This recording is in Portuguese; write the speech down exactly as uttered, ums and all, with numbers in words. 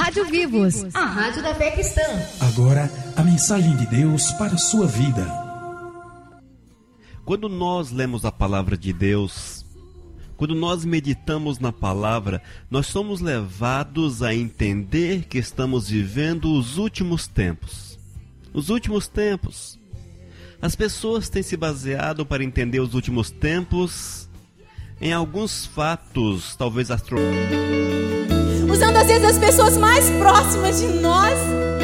Rádio Vivos, a rádio da fé cristã. Agora, a mensagem de Deus para a sua vida. Quando nós lemos a palavra de Deus, quando nós meditamos na palavra, nós somos levados a entender que estamos vivendo os últimos tempos. Os últimos tempos. As pessoas têm se baseado para entender os últimos tempos em alguns fatos, talvez astronômicos. Usando às vezes as pessoas mais próximas de nós